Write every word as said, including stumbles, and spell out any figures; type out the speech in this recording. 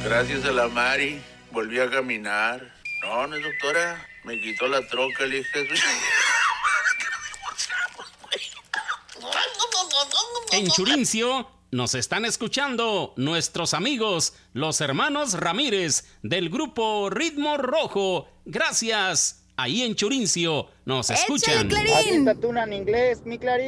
Gracias a la Mari, volví a caminar. No, no es doctora, me quitó la troca, le dije. En Churincio nos están escuchando nuestros amigos, los hermanos Ramírez del grupo Ritmo Rojo. Gracias. Ahí en Churincio nos escuchan. Échale, Clarín. Aquí está Tuna en inglés, mi Clarín.